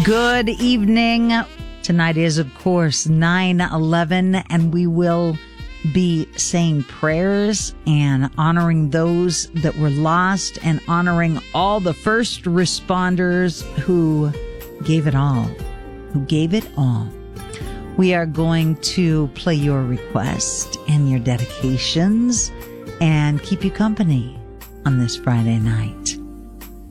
Good evening. Tonight is, of course, 9/11, and we will be saying prayers and honoring those that were lost and honoring all the first responders who gave it all. We are going to play your request and your dedications and keep you company on this Friday night.